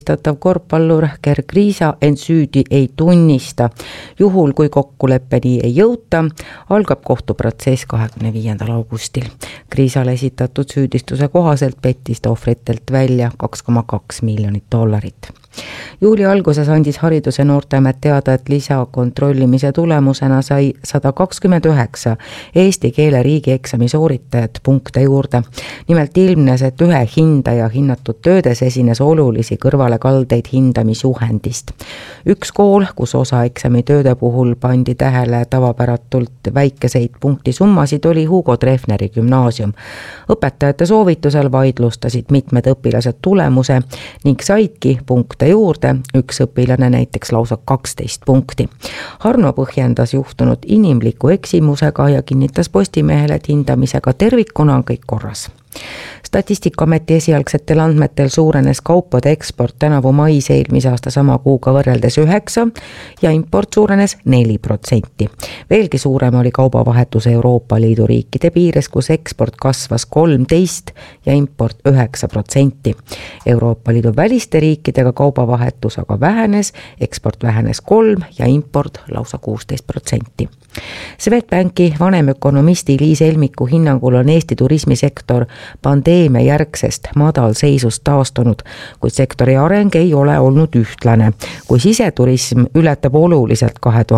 korvpallur Ger Kriisa end süüdi ei tunnista. Juhul, kui kokkuleppeni ei jõuta, algab kohtuprotsess 25. augustil. Kriisale esitatud süüdistuse kohaselt pettis ta ohvritelt välja $2,2 miljonit. Juuli alguses andis Haridus- ja Noorteamet teada, et lisakontrollimise tulemusena sai 129 eesti keele riigieksami sooritajat punkte juurde. Nimelt ilmnes, et ühe hindaja hinnatud töödes esines olulisi kõrvalekaldeid hindamisjuhendist. Üks kool, kus osa eksamitööde puhul pandi tähele tavapäratult väikeseid punktisummasid, oli Hugo Treffneri gümnaasium. Õpetajate soovitusel vaidlustasid mitmed õpilased tulemuse ning saidki punkte juurde, üks õpilane näiteks lausa 12 punkti. Harno põhjendas juhtunud inimliku eksimusega ja kinnitas Postimehele, et hindamisega tervikuna on kõik korras. Statistikaameti esialgsetel andmetel suurenes kaupade eksport tänavu mais eelmise aasta sama kuuga võrreldes 9% ja import suurenes 4%. Veelgi suurem oli kaubavahetus Euroopa Liidu riikide piires, kus eksport kasvas 13% ja import 9%. Euroopa Liidu väliste riikidega kaubavahetus aga vähenes, eksport vähenes 3% ja import lausa 16%. Swedbanki vanemökonomisti Liis Elmiku hinnangul on Eesti turismisektor pandeemia järgsest madalseisust taastunud, kuid sektori areng ei ole olnud ühtlane. Kui siseturism ületab oluliselt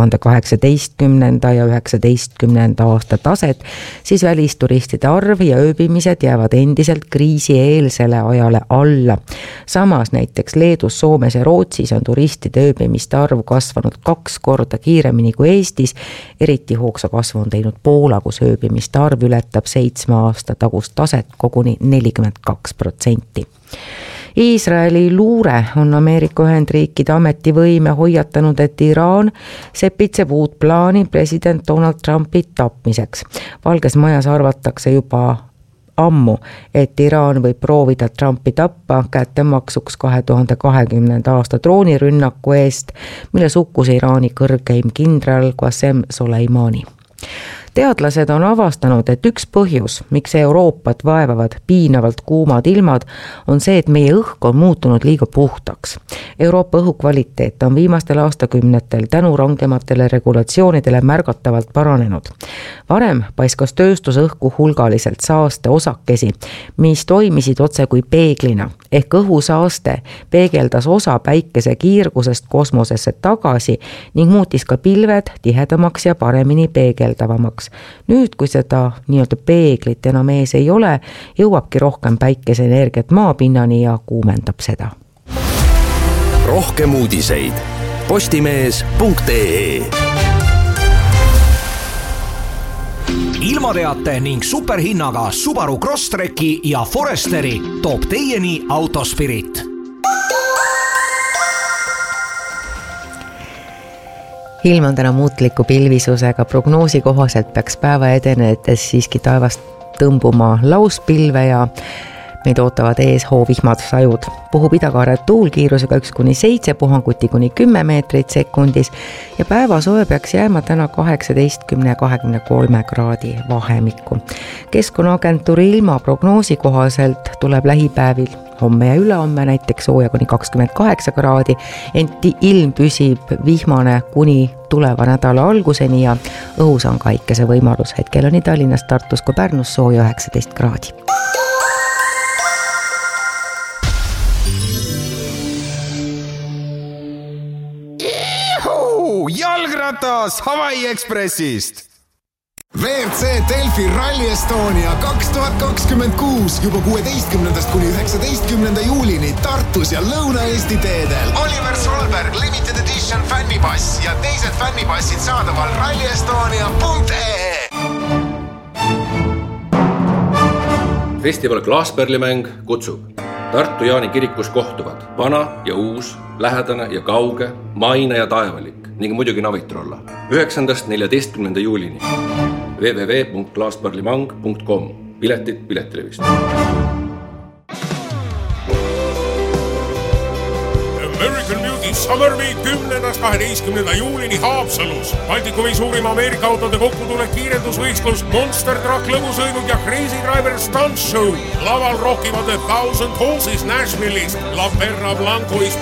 2018. ja 2019. aasta taset, siis välisturistide arv ja ööbimised jäävad endiselt kriisieelsele ajale alla. Samas näiteks Leedus, Soomes ja Rootsis on turistide ööbimiste arv kasvanud 2 korda kiiremini kui Eestis. Eriti hoogsa kasvu on teinud Poola, kus ööbimiste arv ületab 7 aasta tagust taset koguni 42%. Iisraeli luure on Ameerika Ühendriikide ametivõime hoiatanud, et Iraan sepitseb uut plaani president Donald Trumpi tapmiseks. Valges Majas arvatakse juba ammu, et Iraan võib proovida Trumpi tappa kättemaksuks 2020. aasta droonirünnaku eest, mille sukkus Iraani kõrgeim kindral Qasem Soleimani. Teadlased on avastanud, et üks põhjus, miks Euroopat vaevavad piinavalt kuumad ilmad, on see, et meie õhk on muutunud liiga puhtaks. Euroopa õhukvaliteet on viimastel aastakümnetel tänu rangematele regulatsioonidele märgatavalt paranenud. Varem paiskas tööstusõhku hulgaliselt saaste osakesi, mis toimisid otse kui peeglina, ehk õhusaaste peegeldas osa päikese kiirgusest kosmosesse tagasi ning muutis ka pilved tihedamaks ja paremini peegeldavamaks. Nüüd, kui seda nii-öelda peeglit enam ees ei ole, jõuabki rohkem päikeseenergiat maapinnani ja kuumendab seda. Rohkem uudiseid postimees.ee. Ilmateate ning superhinnaga Subaru Crosstreki ja Foresteri toob teieni Autospirit. Ilm on täna muutliku pilvisusega, prognoosi kohaselt peaks päeva edenedes siiski taevast tõmbuma lauspilve ja meid ootavad ees hoovihmad sajud. Puhub idakaaret tuul kiirusega 1-7, puhanguti kuni 10 meetrit sekundis ja päevasoe peaks jääma täna 18-23 kraadi vahemikku. Keskkonnaagentuuri ilmaprognoosi kohaselt tuleb lähipäevil homme ja ülehomme näiteks sooja kuni 28 kraadi, ent ilm püsib vihmane kuni tuleva nädala alguseni ja õhus on kaikese võimalus. Hetkel on nii Tallinnas, Tartus kui Pärnus sooja 19 kraadi. Jalgratas Hawaii Expressist! WRC Delfi Rally Estonia 2026 juba 16. kuni 19. juulini Tartus ja Lõuna-Eesti teedel. Oliver Solberg Limited Edition fännipass ja teised fännipassid saadaval rallyestonia.ee. Festival Klaasperlimäng kutsub. Tartu Jaani kirikus kohtuvad vana ja uus, lähedane ja kauge, maine ja taevalik ning muidugi navitrolla. 9.–14. juulini. www.klaasperlimang.com. Piletid Piletilevist. American Music Summer Week 10.–12. juulini Haapsalus. Baltikumi suurima Ameerika autode kokkutulek kiirendusvõistlus, Monster Truck lõbusõidud ja Crazy Driver Stunt Show. Laval rockivad 1000 Horses Nashville'ist, La Perra Blanco